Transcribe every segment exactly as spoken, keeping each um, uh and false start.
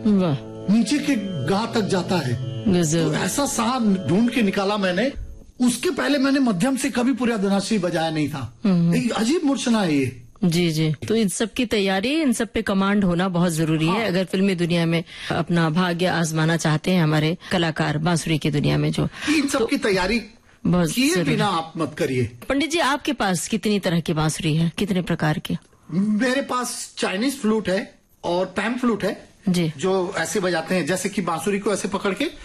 वाह, नीचे के गा तक जाता है। तो ऐसा सा ढूंढ के निकाला मैंने। उसके पहले मैंने मध्यम से कभी पुर्याधनाश्री बजाया नहीं था। एक अजीब मूर्छना है ये। जी जी। तो इन सब की तैयारी, इन सब पे कमांड होना बहुत जरूरी हाँ। है अगर फिल्मी दुनिया में अपना भाग्य आजमाना चाहते हैं हमारे कलाकार, बांसुरी की दुनिया में। जो इन सब तो, की तैयारी बहुत किए बिना आप मत करिए। पंडित जी, आपके पास कितनी तरह की बांसुरी है, कितने प्रकार की? मेरे पास चाइनीज फ्लूट है और पैन फ्लूट है जी, जो ऐसे बजाते हैं जैसे कि बांसुरी को ऐसे पकड़ के।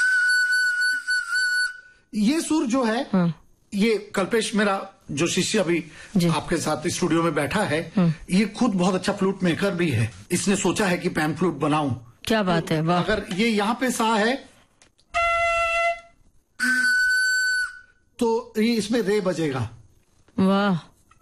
ये सुर जो है हाँ। ये कल्पेश मेरा जो शिष्य अभी आपके साथ स्टूडियो में बैठा है, ये खुद बहुत अच्छा फ्लूट मेकर भी है। इसने सोचा है कि पैन फ्लूट बनाऊं। क्या बात तो है, वाह। अगर ये यहाँ पे सा है तो ये इसमें रे बजेगा। वाह।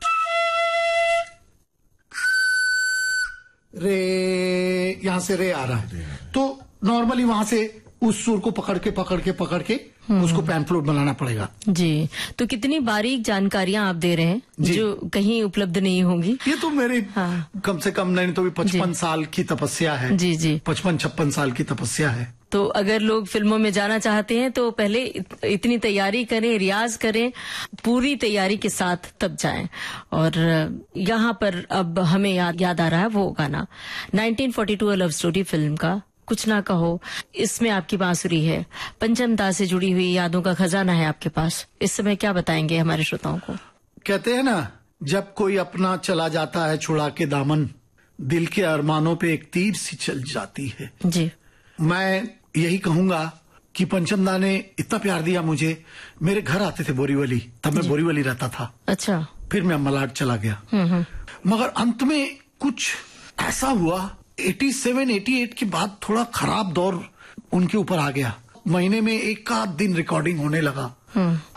रे, यहां से रे आ रहा है, तो नॉर्मली वहां से उस सुर को पकड़ के पकड़ के पकड़ के उसको पैन फ्लूट बनाना पड़ेगा। जी, तो कितनी बारीक जानकारियां आप दे रहे हैं जो कहीं उपलब्ध नहीं होंगी। ये तो मेरी हाँ। कम से कम नहीं तो भी पचपन साल की तपस्या है। जी जी, पचपन छप्पन साल की तपस्या है। तो अगर लोग फिल्मों में जाना चाहते हैं तो पहले इतनी तैयारी करें, रियाज करें, पूरी तैयारी के साथ तब जाएं। और यहाँ पर अब हमें याद याद आ रहा है वो गाना nineteen forty two love story film का कुछ ना कहो। इसमें आपकी बांसुरी है, पंचम दा से जुड़ी हुई यादों का खजाना है आपके पास। इस समय क्या बताएंगे हमारे श्रोताओं को? कहते हैं ना, जब कोई अपना चला जाता है छुड़ा के दामन, दिल के अरमानों पे एक तीर सी चल जाती है। जी, मैं यही कहूंगा कि पंचम दा ने इतना प्यार दिया मुझे। मेरे घर आते थे बोरीवली, तब मैं बोरीवली रहता था। अच्छा। फिर मैं मलाड चला गया, मगर अंत में कुछ ऐसा हुआ सत्तासी अट्ठासी के बाद थोड़ा खराब दौर उनके ऊपर आ गया। महीने में एक आध दिन रिकॉर्डिंग होने लगा।